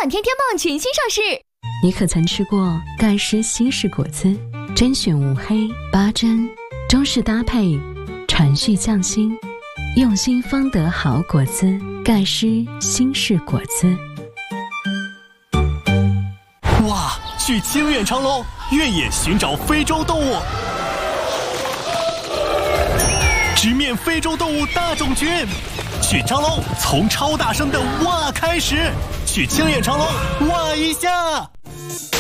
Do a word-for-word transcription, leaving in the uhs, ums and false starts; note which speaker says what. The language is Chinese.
Speaker 1: 暖天天棒全新上市。
Speaker 2: 你可曾吃过盖诗新式果汁？甄选无黑八珍，中式搭配，传续匠心，用心方得好果汁。盖诗新式果汁。
Speaker 3: 哇，去清远长隆，越野寻找非洲动物，直面非洲动物大种群。去长隆，从超大声的哇开始，去清远长隆哇一下。